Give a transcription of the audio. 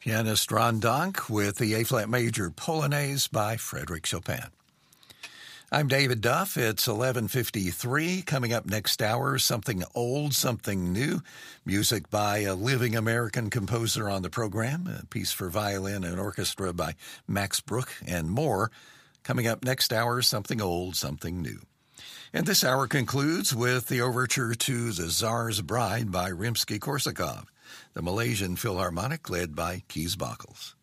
Pianist Ron Donk with the A-flat major Polonaise by Frédéric Chopin. I'm David Duff. It's 11:53. Coming up next hour, something old, something new. Music by a living American composer on the program. A piece for violin and orchestra by Max Bruch and more. Coming up next hour, something old, something new. And this hour concludes with the overture to The Tsar's Bride by Rimsky-Korsakov, the Malaysian Philharmonic led by Kees Bockels.